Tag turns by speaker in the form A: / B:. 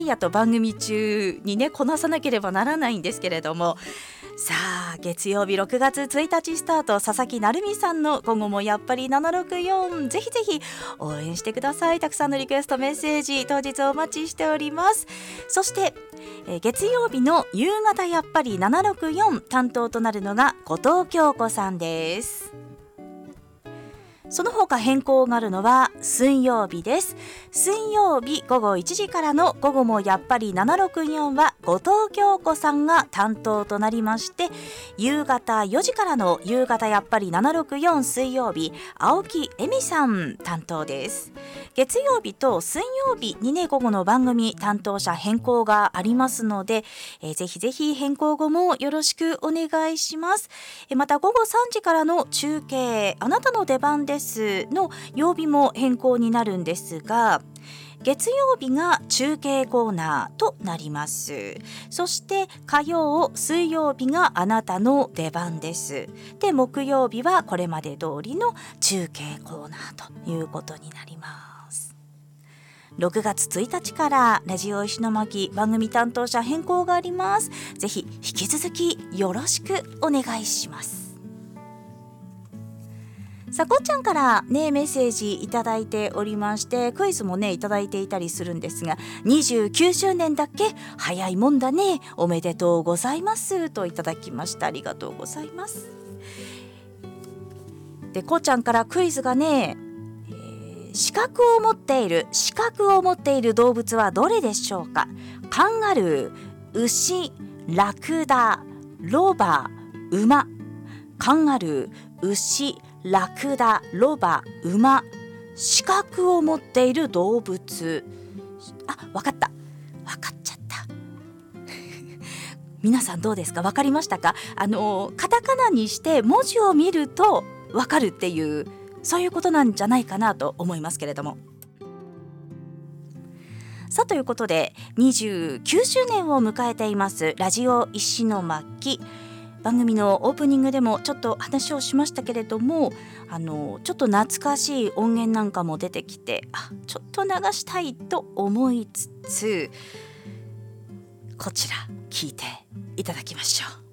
A: やと番組中にねこなさなければならないんですけれども、さあ月曜日6月1日スタート、佐々木成美さんの午後もやっぱり764、ぜひぜひ応援してください。たくさんのリクエストメッセージ当日お待ちしております。そして月曜日の夕方やっぱり764担当となるのが後藤京子さんです。その他変更があるのは水曜日です。水曜日午後1時からの午後もやっぱり764は後藤京子さんが担当となりまして、夕方4時からの夕方やっぱり764水曜日、青木恵美さん担当です。月曜日と水曜日にね午後の番組担当者変更がありますので、ぜひぜひ変更後もよろしくお願いします。また午後3時からの中継あなたの出番ですの曜日も変更になるんですが、月曜日が中継コーナーとなります。そして火曜水曜日があなたの出番です。で木曜日はこれまで通りの中継コーナーということになります。6月1日からラジオ石巻番組担当者変更があります。ぜひ引き続きよろしくお願いします。さこちゃんからねメッセージいただいておりまして、クイズもねいただいていたりするんですが、29周年だっけ、早いもんだね、おめでとうございますといただきました。ありがとうございます。でこうちゃんからクイズがね、資格を持っている動物はどれでしょうか。カンガルー、牛、ラクダ、ロバ、馬。カンガルー、牛、ラクダ、ロバ、馬。資格を持っている動物。わかっちゃった皆さんどうですか、わかりましたか。カタカナにして文字を見るとわかるっていう、そういうことなんじゃないかなと思いますけれども。さあということで29周年を迎えていますラジオ石巻。番組のオープニングでもちょっと話をしましたけれども、ちょっと懐かしい音源なんかも出てきて、ちょっと流したいと思いつつ、こちら聞いていただきましょう。